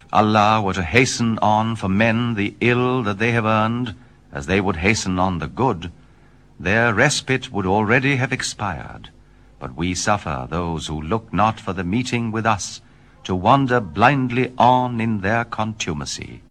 Allah were to hasten on for men the ill that they have earned, as they would hasten on the good, their respite would already have expired. But we suffer those who look not for the meeting with us to wander blindly on in their contumacy.